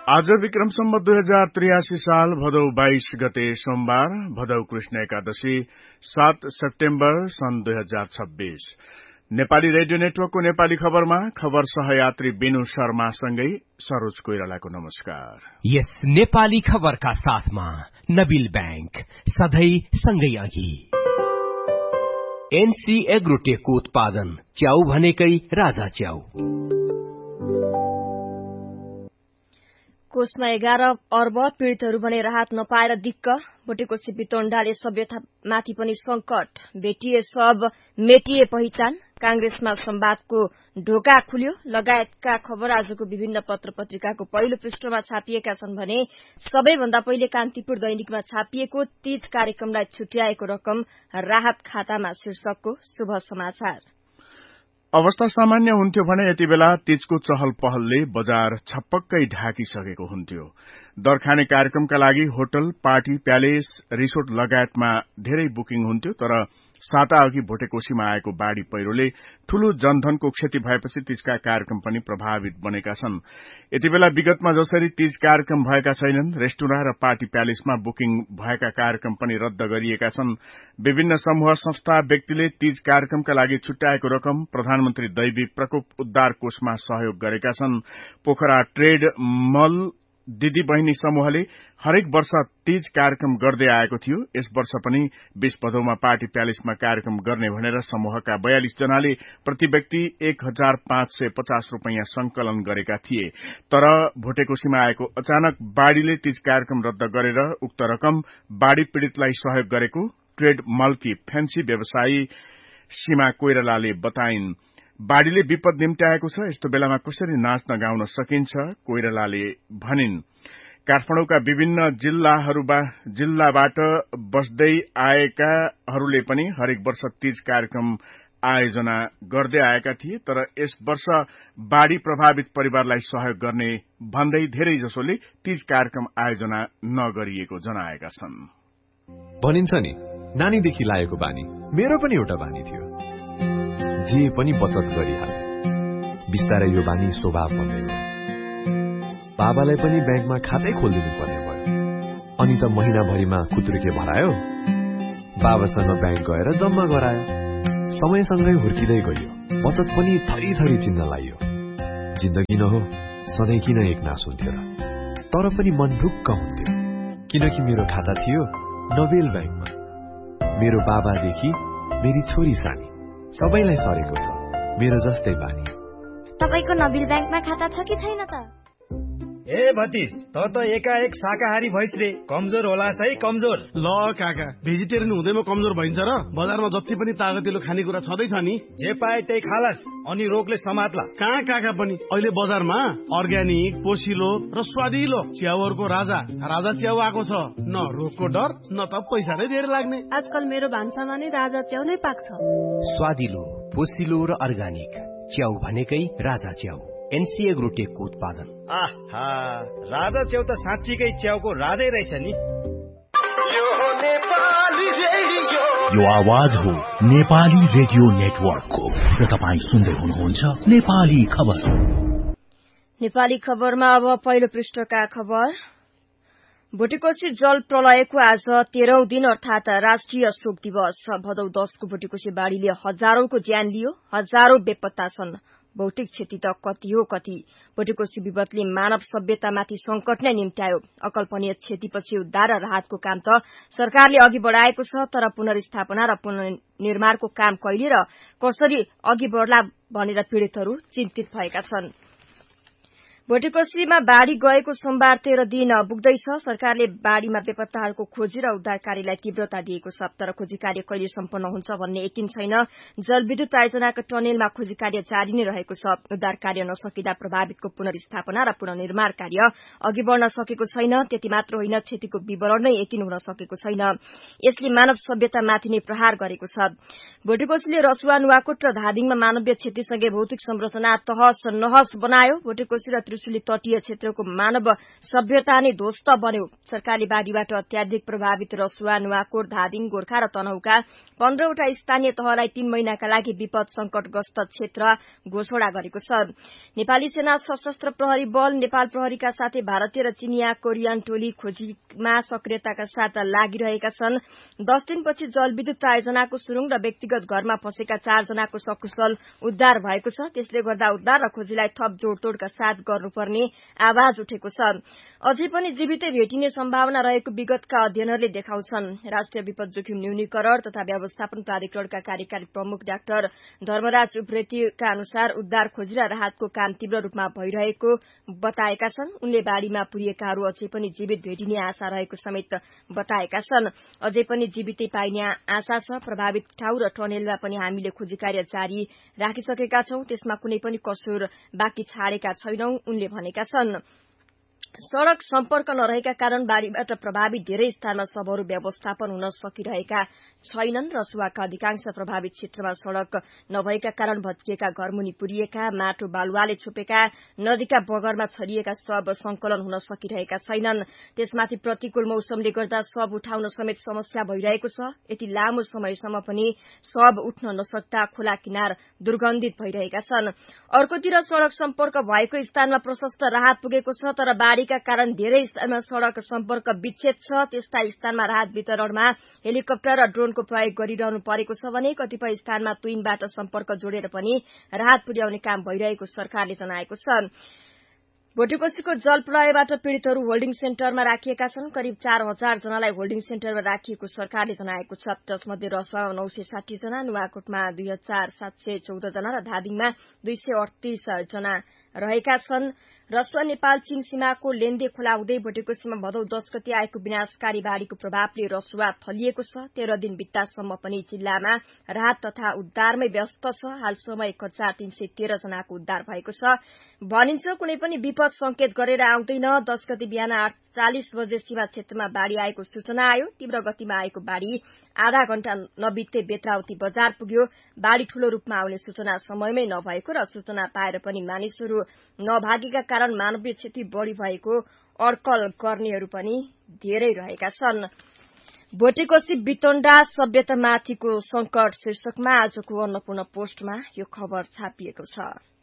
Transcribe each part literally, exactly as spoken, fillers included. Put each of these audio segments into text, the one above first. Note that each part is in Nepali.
आज विक्रम सम्वत दुई हजार त्रियासी साल भदौ बाइस गते सोमबार भदौ कृष्ण एकादशी सात सेप्टेम्बर सन् दुई हजार छब्बीस नेपाली रेडियो नेटवर्कको नेपाली खबरमा खबर सहयात्री बिनु शर्मासँगै सरोज कोइरालाको नमस्कार। यस नेपाली खबरका साथमा नबिल बैंक सधैं सँगै अघि। एनसी एग्रोटेकको उत्पादन च्याउ भनेकै राजा च्याउ। कोषमा एघार अर्ब पीड़ितहरू भने राहत नपाएर दिक्क। भोटेकोशी बितोण्डाले सभ्यतामाथि पनि संकट। भेटिए सब मेटिए पहिचान। कांग्रेसमा संवादको ढोका खुल्यो लगायतका खबर आजको विभिन्न पत्र पत्रिकाको पहिलो पृष्ठमा छापिएका छन् भने सबैभन्दा पहिले कान्तिपुर दैनिकमा छापिएको तीज कार्यक्रमलाई छुट्याएको रकम राहत खातामा शीर्षकको शुभ समाचार। अवस्था सामान्य हुन्थ्यो भने यति बेला तीजको चहल पहलले बजार छपक्कै ढाकिसकेको हुन्थ्यो। दरखाने कार्यक्रमका लागि होटल, पार्टी प्यालेस, रिसोर्ट लगायतमा धेरै बुकिङ हुन्थ्यो। तर साता अघि भोटेकोशीमा आएको बाढ़ी पहिरोले ठूलो जनधनको क्षति भएपछि तीजका कार्यक्रम पनि प्रभावित बनेका छन्। यति बेला विगतमा जसरी तीज कार्यक्रम भएका छैनन्, रेस्टुरेन्ट र पार्टी प्यालेसमा बुकिङ भएका कार्यक्रम पनि रद्द गरिएका छन्। विभिन्न समूह संस्था व्यक्तिले तीज कार्यक्रमका लागि छुट्याएको रकम प्रधानमन्त्री दैवी प्रकोप उद्धार कोषमा सहयोग गरेका छन्। पोखरा ट्रेड मल दिदी बहिनी समूहले हरेक वर्ष तीज कार्यक्रम गर्दै आएको थियो। यस वर्ष पनि बीस भदौमा पार्टी प्यालेसमा कार्यक्रम गर्ने भनेर समूहका बयालिस जनाले प्रति व्यक्ति एक हजार पाँच सय पचास रूपियाँ संकलन गरेका थिए। तर भोटेकोशीमा आएको अचानक बाढ़ीले तीज कार्यक्रम रद्द गरेर उक्त रकम बाढ़ी पीड़ितलाई सहयोग गरेको ट्रेड मलकी फ्यान्सी व्यवसायी सीमा कोइरालाले बताइन्। बाढ़ीले विपद निम्त्याएको छ, यस्तो बेलामा कसरी नाच्न गाउन सकिन्छ, कोइरालाले भनिन्। काठमाडौँका विभिन्न जिल्लाहरूमा जिल्लाबाट बस्दै आएकाहरूले पनि हरेक वर्ष तीज कार्यक्रम आयोजना गर्दै आएका थिए। तर यस वर्ष बाढ़ी प्रभावित परिवारलाई सहयोग गर्ने भन्दै धेरै जसोले तीज कार्यक्रम आयोजना नगरिएको जनाएका छन्। भनिन्छ नि, नानीदेखि लागेको बानी मेरो पनि एउटा बानी थियो, जे पनि बचत गरिहाले। बिस्तारै यो बानी स्वभाव बन्दै गयो। बाबालाई पनि ब्याङ्कमा खातै खोलिदिनु पर्ने भयो। अनि त महिनाभरिमा खुत्रुके भरायो, बाबासँग ब्याङ्क गएर जम्मा गरायो। समयसँगै हुर्किँदै गयो, बचत पनि थरी थरी चिन्न लाग्यो। जिन्दगी न हो, सधैँ किन एक नास हुन्थ्यो र? तर पनि मन ढुक्क हुन्थ्यो, किनकि मेरो खाता थियो नोबेल ब्याङ्कमा। मेरो बाबादेखि मेरी छोरी सानी सबैलाई सरेको छ मेरो जस्तै बानी। तपाईको नबिल ब्याङ्कमा खाता छ कि छैन त? ए भतिज, त त एकाएक शाकाहारी भइस रे, कमजोर होला है कमजोर। ल काका, भेजिटेरियन हुँदैमा कमजोर भइन्छ र? बजारमा जति पनि तागतिलो खानेकुरा छँदैछ नि, जे पाए त्यही खालास, अनि रोगले समात्ला। कहाँ काका पनि अहिले बजारमा अर्ग्यानिक, पोसिलो र स्वादिलो च्याउहरूको राजा राजा च्याउ आएको छ। न रोगको डर, न त पैसा नै धेरै लाग्ने। आजकल मेरो भान्सामा नै राजा च्याउ नै पाक्छ। स्वादिलो, पोसिलो र अर्ग्यानिक च्याउ भनेकै राजा च्याउ। एनसी एग्रोटेकको उत्पादन। आहा, राजा च्याउ त साँच्चीकै च्याउको राजै रहेछ नि। यो आवाज हो नेपाली रेडियो नेटवर्कको र तपाईँ सुन्दै हुनुहुन्छ नेपाली खबर। नेपाली खबरमा अब पहिलो पृष्ठका खबर। भोटेकोशी जल प्रलयको आज तेह्रौं दिन अर्थात राष्ट्रिय शोक दिवस। भदौ दसको भोटेकोशी बाढ़ीले हजारौंको ज्यान लियो, हजारौं बेपत्ता छन्। भौतिक क्षति त कति हो कति। भोटेकोशी विपदले मानव सभ्यतामाथि संकट नै निम्त्यायो। अकल्पनीय क्षतिपछि उद्धार र राहतको काम त सरकारले अघि बढ़ाएको छ, तर पुनर्स्थापना र पुनर्निर्माणको काम कहिले र कसरी अघि बढ़ला भनेर पीड़ितहरू चिन्तित भएका छन्। भोटेकोशीमा बाढ़ी गएको सोमबार तेह्र दिन पुग्दैछ। सरकारले बाढ़ीमा बेपत्ताहरूको खोजी र उद्धार कार्यलाई तीव्रता दिएको छ, तर खोजी कार्य कहिले सम्पन्न हुन्छ भन्ने यकिन छैन। जलविद्युत आयोजनाको टनेलमा खोजी कार्य जारी नै रहेको छ। उद्धार कार्य नसकिँदा प्रभावितको पुनर्स्थापना र पुनर्निर्माण कार्य अघि बढ़न सकेको छैन। त्यति मात्र होइन, क्षतिको विवरण नै यकिन हुन सकेको छैन। यसले मानव सभ्यतामाथि नै प्रहार गरेको छ। भोटेकोशीले रसुवा, नुवाकोट र धादिङमा मानवीय क्षतिसँगै भौतिक संरचना तहस नहस बनायो। भोटेकोशी र त्रिशुली तटीय क्षेत्रको मानव सभ्यता नै ध्वस्त बन्यो। सरकारले बाढ़ीबाट अत्याधिक प्रभावित रसुवा, नुवाकोट, धादिङ, गोर्खा र तनहुका पन्ध्रवटा स्थानीय तहलाई तीन महिनाका लागि विपद संकटग्रस्त क्षेत्र घोषणा गरेको छ। नेपाली सेना, सशस्त्र प्रहरी बल, नेपाल प्रहरीका साथै भारतीय र चिनिया कोरियन टोली खोजीमा सक्रियताका साथ लागिरहेका छन्। दस दिनपछि जलविद्युत आयोजनाको सुरुङ र व्यक्तिगत घरमा फँसेका चारजनाको सकुशल उद्धार भएको छ। त्यसले गर्दा उद्धार र खोजीलाई थप जोड़तोड़का साथ गर्नुपर्ने आवाज उठेको छ। अझै पनि जीवितै भेटिने सम्भावना रहेको विगतका अध्ययनहरूले देखाउँछन्। राष्ट्रिय विपद जोखिम न्यूनीकरण तथा व्यवस्थापन प्राधिकरणका कार्यकारी प्रमुख डाक्टर धर्मराज उप्रेतीका अनुसार उद्धार खोजी र राहतको काम तीव्र रूपमा भइरहेको बताएका छन्। उनले बाढ़ीमा पुरिएकाहरू अझै पनि जीवित भेटिने आशा रहेको समेत बताएका छन्। अझै पनि जीवितै पाइने आशा छ। प्रभावित ठाउँ र टनेलमा पनि हामीले खोजी कार्य जारी राखिसकेका छौं। त्यसमा कुनै पनि कसुर बाँकी छाडेका छैनौं, उनले भनेका छन्। सड़क सम्पर्क नरहेका कारण बाढ़ीबाट प्रभावित धेरै स्थानमा शवहरू व्यवस्थापन हुन सकिरहेका छैनन्। रसुवाका अधिकांश प्रभावित क्षेत्रमा सड़क नभएका कारण भत्किएका घरमुनि पुरिएका, माटो बालुवाले छोपेका, नदीका बगरमा छरिएका शव संकलन हुन सकिरहेका छैनन्। त्यसमाथि प्रतिकूल मौसमले गर्दा शव उठाउन समेत समस्या भइरहेको छ। यति लामो समयसम्म पनि शव उठ्न नसक्दा खोला किनार दुर्गन्धित भइरहेका छन्। अर्कोतिर सड़क सम्पर्क भएको स्थानमा प्रशस्त राहत पुगेको छ, तर बाढ़ीका कारण धेरै स्थानमा सड़क सम्पर्क विच्छेद छ। त्यस्ता स्थानमा राहत वितरणमा हेलिकप्टर र ड्रोनको प्रयोग गरिरहनु परेको छ भने कतिपय स्थानमा तुइनबाट सम्पर्क जोडेर पनि राहत पुर्याउने काम भइरहेको सरकारले जनाएको छ। भोटेकोशीको जल प्रलयबाट पीड़ितहरू होल्डिङ सेन्टरमा राखिएका छन्। करिब चार हजार जनालाई होल्डिङ सेन्टरमा राखिएको सरकारले जनाएको छ। जसमध्ये रसुवामा नौ सय साठी जना, नुवाकोटमा दुई हजार सात सय चौध जना र धादिङमा दुई सय अडतीस जना रहेका छन्। रसुवा नेपाल चीन सीमाको लेन्दे खोला हुँदै भोटेकोशीमा भदौ दस गते आएको विनाशकारी बाढ़ीको प्रभावले रसुवा थलिएको छ। तेह्र दिन बित्तासम्म पनि जिल्लामा राहत तथा उद्धारमै व्यस्त छ। हालसम्म एक हजार तीन सय तेह्र जनाको उद्धार भएको छ। भनिन्छ कुनै पनि विपद संकेत गरेर आउँदैन। दस गते बिहान आठ चालिस बजे सीमा क्षेत्रमा बाढ़ी आएको सूचना आयो। तीव्र गतिमा आएको बाढ़ी आधा घण्टा नबित्दै बेत्रावती बजार पुग्यो। बाढ़ी ठूलो रूपमा आउने सूचना समयमै नभएको र सूचना पाएर पनि मानिसहरू नभागेका कारण मानवीय क्षति बढ़ी भएको अड्कल गर्नेहरू पनि धेरै रहेका छन्। भोटेकोशी बितोण्डा सभ्यतामाथिको संकट शीर्षकमा आजको अन्नपूर्ण पोस्टमा यो खबर छापिएको छ।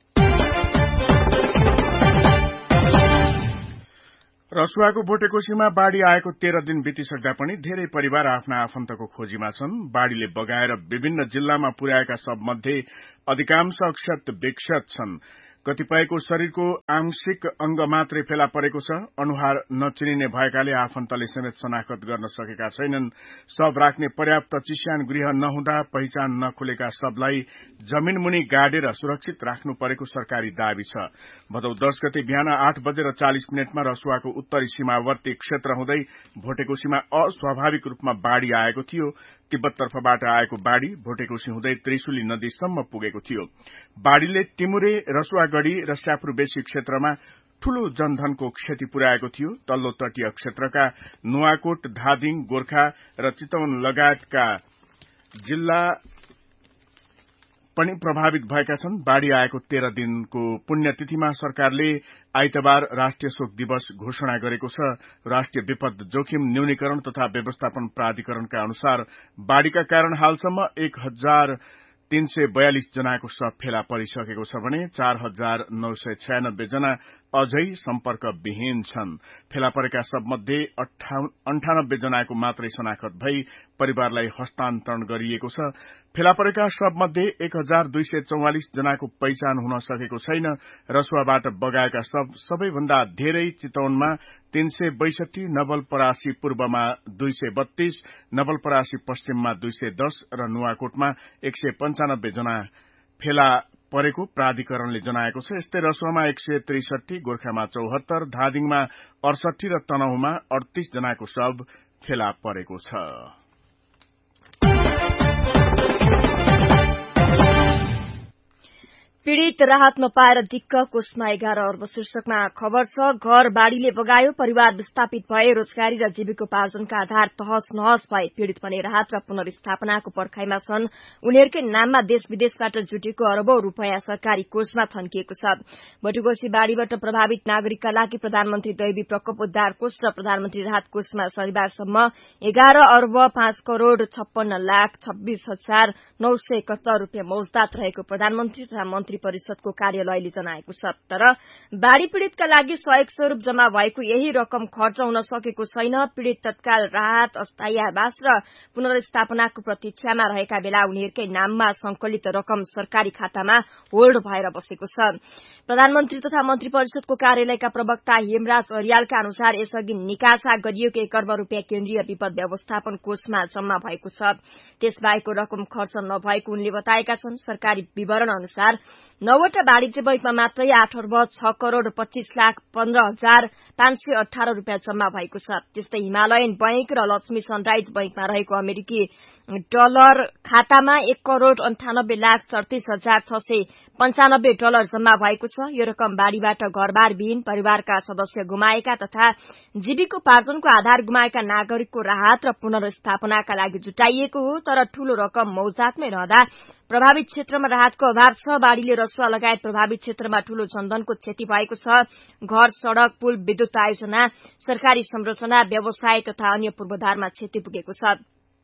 रसुवाको भोटेकोशीमा बाढ़ी आएको तेह्र दिन बितिसक्दा पनि धेरै परिवार आफ्ना आफन्तको खोजीमा छन्। बाढ़ीले बगाएर विभिन्न जिल्लामा पुर्याएका सबमध्ये अधिकांश अक्षत विक्षत छन्। कतिपयको शरीरको आंशिक अंग मात्रै फेला परेको छ। अनुहार नचिनिने भएकाले आफन्तले समेत शनाखत गर्न सकेका छैनन्। शव राख्ने पर्याप्त चिस्यान गृह नहुँदा पहिचान नखुलेका शवलाई जमीन मुनि गाडेर सुरक्षित राख्नु परेको सरकारी दावी छ। भदौ दस गते बिहान आठ बजेर चालिस मिनटमा रसुवाको उत्तरी सीमावर्ती क्षेत्र हुँदै भोटेकोशीमा अस्वाभाविक रूपमा बाढ़ी आएको थियो। तिब्बततर्फबाट आएको बाढ़ी भोटेकोशी हुँदै त्रिशुली नदीसम्म पुगेको थियो। बाढ़ीले टिमुरे, रसुवागढ़ी र स्यापुरबेसी क्षेत्रमा ठूलो जनधनको क्षति पुर्याएको थियो। तल्लो तटीय क्षेत्रका नुवाकोट, धादिङ, गोर्खा र चितवन लगायतका जिल्ला पनि प्रभावित भएका छन्। बाढ़ी आएको तेह्र दिनको पुण्यतिथिमा सरकारले आइतबार राष्ट्रिय शोक दिवस घोषणा गरेको छ। राष्ट्रिय विपद जोखिम न्यूनीकरण तथा व्यवस्थापन प्राधिकरणका अनुसार बाढ़ीका कारण हालसम्म एक हजार तीन सय बयालिस जनाको शव फेला परिसकेको छ भने चार हजार नौ सय छयानब्बे जना अझै सम्पर्क विहीन छन्। फेला परेका सबमध्ये अन्ठानब्बे जनाको मात्रै शनाखत भई परिवारलाई हस्तान्तरण गरिएको छ। फेला परेका सबमध्ये एक हजार दुई सय चौवालिस जनाको पहिचान हुन सकेको छैन। रसुवाबाट बगाएका सब सबैभन्दा धेरै चितवनमा तीन सय बैसठी, नवलपरासी पूर्वमा दुई सय बत्तीस, नवलपरासी पश्चिममा दुई सय दस र नुवाकोटमा एक सय पञ्चानब्बे जना फेला परेको प्राधिकरणले जनाएको छ। यस्तै रसुवामा एक सय त्रिसठी, गोर्खामा चौहत्तर, धादिङमा अडसठी र तनहुमा अडतीस जनाको शव फेला परेको छ। पीड़ित राहत नपाएर दिक्क कोषमा एघार अर्ब शीर्षकमा खबर छ। घर बाढ़ीले बगायो, परिवार विस्थापित भए, रोजगारी र जीविकोपार्जनका आधार तहस नहस भए पीड़ित भने राहत र पुनर्स्थापनाको पर्खाइमा छन्। उनीहरूकै नाममा देश विदेशबाट जुटेको अरबौं रूपियाँ सरकारी कोषमा थन्किएको छ। बटुकोशी बाढ़ीबाट प्रभावित नागरिकका लागि प्रधानमन्त्री दैवी प्रकोप उद्धार कोष र प्रधानमन्त्री राहत कोषमा शनिबारसम्म एघार अर्ब पाँच करोड़ छप्पन्न लाख छब्बीस हजार नौ सय एकहत्तर रूपियाँ मौजदात रहेको प्रधानमन्त्री तथा मन्त्री परिषदको कार्यालयले जनाएको छ। तर बाढ़ी पीड़ितका लागि सहयोग स्वरूप जम्मा भएको यही रकम खर्च हुन सकेको छैन। पीड़ित तत्काल राहत, अस्थायी आवास र पुनर्स्थापनाको प्रतीक्षामा रहेका बेला उनीहरूकै नाममा संकलित रकम सरकारी खातामा होल्ड भएर बसेको छ। प्रधानमन्त्री तथा मन्त्री परिषदको कार्यालयका प्रवक्ता हेमराज अर्यालका अनुसार यसअघि निकासा गरिएको एक अर्ब रूपियाँ केन्द्रीय विपद व्यवस्थापन कोषमा जम्मा भएको छ। त्यसबाहेकको रकम खर्च नभएको उनले बताएका छन्। सरकारी विवरण अनुसार नौवटा वाणिज्य बैंकमा मात्रै आठ अर्ब छ करोड़ पच्चीस लाख पन्ध्र हजार पाँच सय अठारह रूपियाँ जम्मा भएको छ। त्यस्तै हिमालयन बैंक र लक्ष्मी सनराइज बैंकमा रहेको अमेरिकी डलर खातामा एक करोड़ अन्ठानब्बे लाख सड़तीस हजार छ सय पञ्चानब्बे डलर जम्मा भएको छ। यो रकम बाढ़ीबाट घरबार विहीन, परिवारका सदस्य गुमाएका तथा जीविकोपार्जनको आधार गुमाएका नागरिकको राहत र पुनर्स्थापनाका लागि जुटाइएको हो। तर ठूलो रकम मौजदातमै रहँदा प्रभावित क्षेत्रमा राहतको अभाव छ। बाढ़ीले रसुवा लगायत प्रभावित क्षेत्रमा ठूलो जनधनको क्षति भएको छ। घर, सड़क, पुल, विद्युत आयोजना, सरकारी संरचना, व्यवसाय तथा अन्य पूर्वाधारमा क्षति पुगेको छ।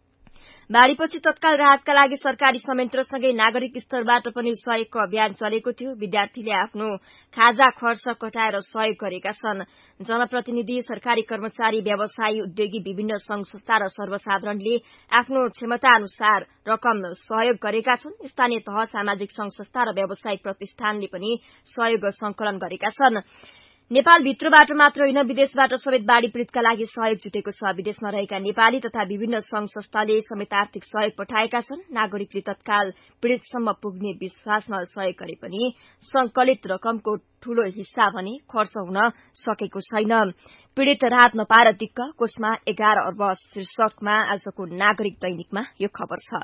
बाढ़ीपछि तत्काल राहतका लागि सरकारी संयन्त्रसँगै नागरिक स्तरबाट पनि सहयोगको अभियान चलेको थियो। विद्यार्थीले आफ्नो खाजा खर्च कटाएर सहयोग गरेका छन्। जनप्रतिनिधि, सरकारी कर्मचारी, व्यवसायी, उद्योगी, विभिन्न संघ संस्था र सर्वसाधारणले आफ्नो क्षमता अनुसार रकम सहयोग गरेका छन्। स्थानीय तह, सामाजिक संघ संस्था र व्यावसायिक प्रतिष्ठानले पनि सहयोग संकलन गरेका छन्। नेपाल भित्रबाट मात्र होइन, विदेशबाट समेत बाढ़ी पीड़ितका लागि सहयोग जुटेको छ। विदेशमा रहेका नेपाली तथा विभिन्न संघ संस्थाले समेत आर्थिक सहयोग पठाएका छन्। नागरिकले तत्काल पीड़ितसम्म पुग्ने विश्वासमा सहयोग गरे पनि संकलित रकमको ठूलो हिस्सा भने खर्च हुन सकेको छैन। पीड़ित राहत नपाएर दिक्क कोषमा एघार अर्ब शीर्षकमा आजको नागरिक दैनिकमा यो खबर छ।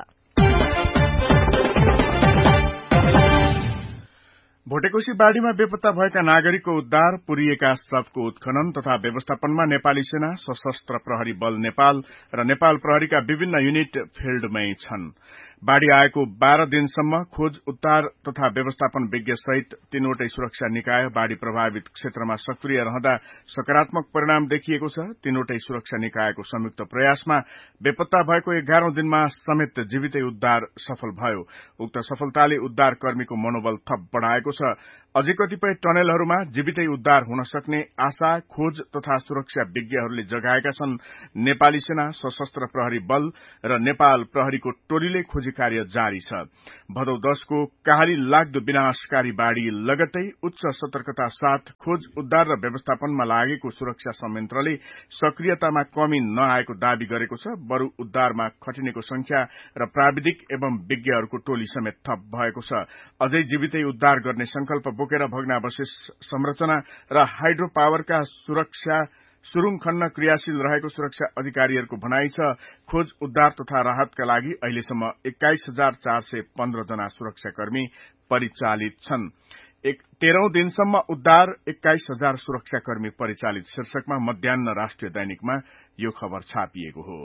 भोटेकोशी बाढ़ीमा बेपत्ता भएका नागरिकको उद्धार, पुरिएका शवको उत्खनन तथा व्यवस्थापनमा नेपाली सेना, सशस्त्र प्रहरी बल नेपाल र नेपाल प्रहरीका विभिन्न युनिट फिल्डमै छन्। बाढ़ी आएको बाह्र दिनसम्म खोज, उद्धार तथा व्यवस्थापन विज्ञ सहित तीनवटै सुरक्षा निकाय बाढ़ी प्रभावित क्षेत्रमा सक्रिय रहँदा सकारात्मक परिणाम देखिएको छ। तीनवटै सुरक्षा निकायको संयुक्त प्रयासमा बेपत्ता भएको एघारौं दिनमा समेत जीवितै उद्धार सफल भयो। उक्त सफलताले उद्धार कर्मीको मनोबल थप बढ़ाएको छ। अझै कतिपय टनेलहरूमा जीवितै उद्धार हुन सक्ने आशा खोज तथा सुरक्षा विज्ञहरूले जगाएका छन्। नेपाली सेना, सशस्त्र प्रहरी बल र नेपाल प्रहरीको टोलीले खोजी कार्य जारी छ। भदौ दशको कहाली लाग्दो विनाशकारी बाढ़ी लगत्तै उच्च सतर्कता साथ खोज, उद्धार र व्यवस्थापनमा लागेको सुरक्षा संयन्त्रले सक्रियतामा कमी नआएको दावी गरेको छ। बरु उद्धारमा खटिनेको संख्या र प्राविधिक एवं विज्ञहरूको टोली समेत थप भएको छ। अझै जीवितै उद्धार गर्ने संकल्प बोकेर भग्नावशेष संरचना र हाइड्रो पावरका सुरक्षा सुरुङ खन्न क्रियाशील रहेको सुरक्षा अधिकारीहरूको भनाइ छ। खोज, उद्धार तथा राहतका लागि अहिलेसम्म एक्काइस हजार चार सय पन्ध्र जना सुरक्षाकर्मी परिचालित छन्। तेह्रौं दिनसम्म उद्धार, एक्काइस हजार सुरक्षाकर्मी परिचालित शीर्षकमा मध्याह्न राष्ट्रिय दैनिकमा यो खबर छापिएको हो।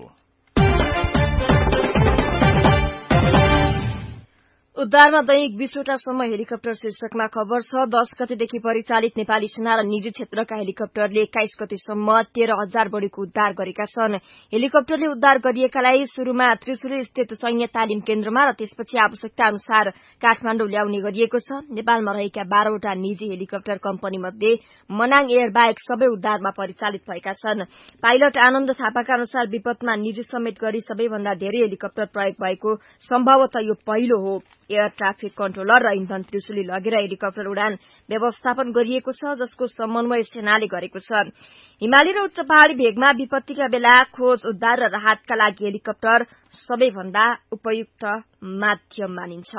उद्धारमा दैनिक बीसवटासम्म हेलिकप्टर शीर्षकमा खबर छ। दश गतेदेखि परिचालित नेपाली सेना र निजी क्षेत्रका हेलिकप्टरले एक्काइस गतेसम्म तेह्र हजार बढ़ीको उद्धार गरेका छन्। हेलिकप्टरले उद्धार गरिएकालाई शुरूमा त्रिशुली स्थित सैन्य तालिम केन्द्रमा र त्यसपछि आवश्यकता अनुसार काठमाण्डु ल्याउने गरिएको छ। नेपालमा रहेका बाह्रवटा निजी हेलिकप्टर कम्पनी मध्ये मनाङ एयर बाहेक सबै उद्धारमा परिचालित भएका छन्। पाइलट आनन्द थापाका अनुसार विपदमा निजी समेत गरी सबैभन्दा धेरै हेलिकप्टर प्रयोग भएको सम्भवतः यो पहिलो हो। एयर ट्राफिक कन्ट्रोलर र इन्धन त्रिशुली लगेर हेलिकप्टर उडान व्यवस्थापन गरिएको छ, जसको समन्वय सेनाले गरेको छ। हिमाली र उच्च पहाड़ी भेगमा विपत्तिका बेला खोज, उद्धार र राहतका लागि हेलिकप्टर सबैभन्दा उपयुक्त माध्यम मानिन्छ।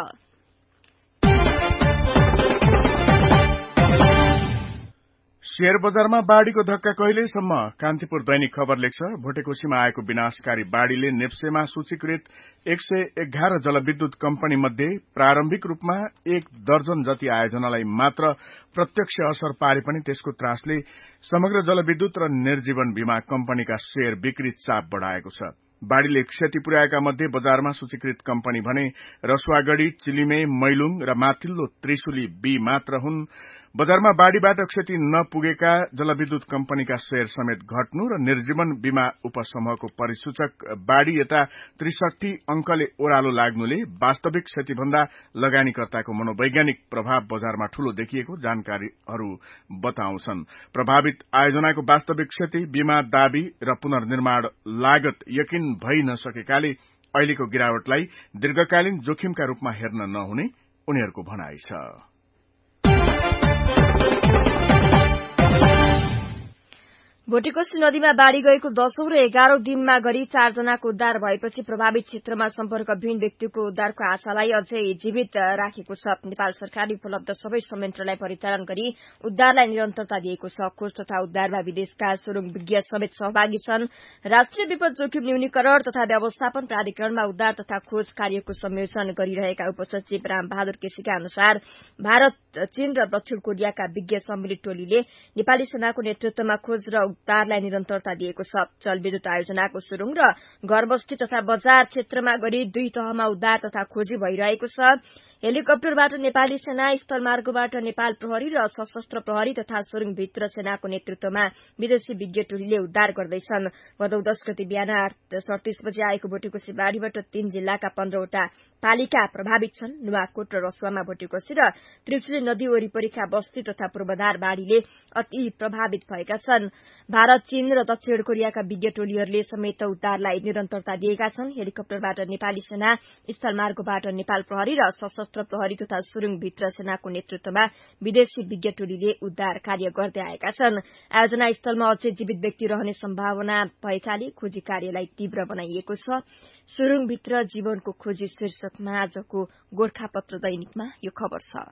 शेयर बजारमा बाढ़ीको धक्का कहिलेसम्म? कान्तिपुर दैनिक खबर लेख्छ, भोटेकोशीमा आएको विनाशकारी बाढ़ीले नेप्सेमा सूचीकृत एक सय एघार जलविद्युत कम्पनी मध्ये प्रारम्भिक रूपमा एक दर्जन जति आयोजनालाई मात्र प्रत्यक्ष असर पारे पनि त्यसको त्रासले समग्र जलविद्युत र निर्जीवन बीमा कम्पनीका शेयर बिक्री चाप बढ़ाएको छ। बाढ़ीले क्षति पुर्याएका मध्ये बजारमा सूचीकृत कम्पनी भने रसुवागढ़ी, चिलिमे, मैलुङ र माथिल्लो त्रिशुली बी मात्र हुन्। बजारमा बाढ़ीबाट क्षति नपुगेका जलविद्युत कम्पनीका शेयर समेत घट्नु र निर्जीवन बीमा उपसमूहको परिसूचक बाढ़ी यता त्रिसठी अंकले ओह्रालो लाग्नुले वास्तविक क्षतिभन्दा लगानीकर्ताको मनोवैज्ञानिक प्रभाव बजारमा ठूलो देखिएको जानकारीहरू बताउँछन्। प्रभावित आयोजनाको वास्तविक क्षति, बीमा दावी र पुनर्निर्माण लागत यकिन भइ नसकेकाले अहिलेको गिरावटलाई दीर्घकालीन जोखिमका रूपमा हेर्न नहुने उनीहरूको भनाइ छ। भोटेकोशी नदीमा बाढ़ी गएको दशौं र एघारौं दिनमा गरी चारजनाको उद्धार भएपछि प्रभावित क्षेत्रमा सम्पर्कविहीन व्यक्तिको उद्धारको आशालाई अझै जीवित राखेको छ। नेपाल सरकारले उपलब्ध सबै संयन्त्रलाई परिचालन गरी उद्धारलाई निरन्तरता दिएको छ। खोज तथा उद्धारमा विदेशका सुरुङ विज्ञ समेत सहभागी छन्। राष्ट्रिय विपद जोखिम न्यूनीकरण तथा व्यवस्थापन प्राधिकरणमा उद्धार तथा खोज कार्यको संयोजन गरिरहेका उपसचिव राम बहादुर केसीका अनुसार भारत, चीन र दक्षिण कोरियाका विज्ञ सम्मिलित टोलीले नेपाली सेनाको नेतृत्वमा खोज र उद्धारलाई निरन्तरता दिएको छ। जलविद्युत आयोजनाको सुरुङ र घरबस्ती तथा बजार क्षेत्रमा गरी दुई तहमा उद्धार तथा खोजी भइरहेको छ। हेलिकप्टरबाट नेपाली सेना, स्थलमार्गबाट नेपाल प्रहरी र सशस्त्र प्रहरी तथा सुरुङभित्र सेनाको नेतृत्वमा विदेशी विज्ञ टोलीले उद्धार गर्दैछन्। भदौ दश गते बिहान आठ सड़तीस बजे आएको भोटेकोशी बाढ़ीबाट तीन जिल्लाका पन्ध्रवटा पालिका प्रभावित छन्। नुवाकोट र रसुवामा भोटेकोशी र त्रिशुली नदी वरिपरिका बस्ती तथा पूर्वाधार बाढ़ीले अति प्रभावित भएका छन्। भारत, चीन र दक्षिण कोरियाका विज्ञ टोलीहरूले समेत उद्धारलाई निरन्तरता दिएका छन्। हेलिकप्टरबाट नेपाली सेना, स्थलमार्गबाट नेपाल प्रहरी र सशस्त्र प्रहरी तथा सुरुङभित्र सेनाको नेतृत्वमा विदेशी विज्ञ टोलीले उद्धार कार्य गर्दै आएका छन्। आयोजना स्थलमा अझै जीवित व्यक्ति रहने सम्भावना भएकाले खोजी कार्यलाई तीव्र बनाइएको छ। सुरुङभित्र जीवनको खोजी शीर्षकमा आजको गोर्खापत्र दैनिकमा यो खबर छ।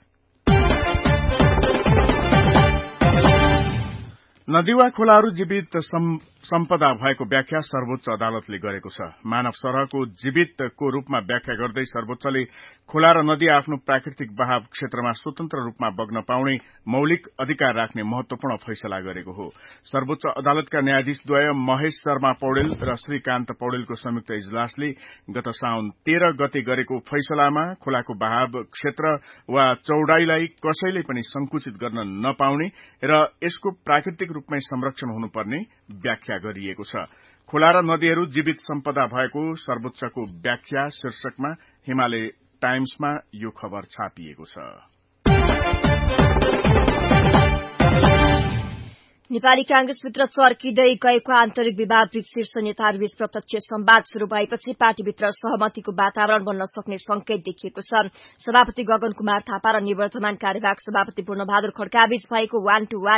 नदी वा खोलाहरू जीवित सम्पदा भएको व्याख्या सर्वोच्च अदालतले गरेको छ। मानव सरहको जीवितको रूपमा व्याख्या गर्दै सर्वोच्चले खोला र नदी आफ्नो प्राकृतिक बहाव क्षेत्रमा स्वतन्त्र रूपमा बग्न पाउने मौलिक अधिकार राख्ने महत्वपूर्ण फैसला गरेको हो। सर्वोच्च अदालतका न्यायाधीशद्वय महेश शर्मा पौडेल र श्रीकान्त पौडेलको संयुक्त इजलासले गत साउन तेह्र गते गरेको फैसलामा खोलाको बहाव क्षेत्र वा चौडाईलाई कसैले पनि संकुचित गर्न नपाउने र यसको प्राकृतिक रूपमै संरक्षण हुनुपर्ने व्याख्या गरिएको छ। खोला र नदीहरू जीवित सम्पदा भएको सर्वोच्चको व्याख्या शीर्षकमा हिमालय टाइम्समा यो खबर छापिएको छ। नेपाली कांग्रेसभित्र चर्किँदै गएको आन्तरिक विवादबीच शीर्ष नेताहरूबीच प्रत्यक्ष संवाद शुरू भएपछि पार्टीभित्र सहमतिको वातावरण बन्न सक्ने संकेत देखिएको छ। सभापति गगन कुमार थापा र निवर्तमान कार्यवाहक सभापति पूर्णबहादुर खड्काबीच भएको वान टू वान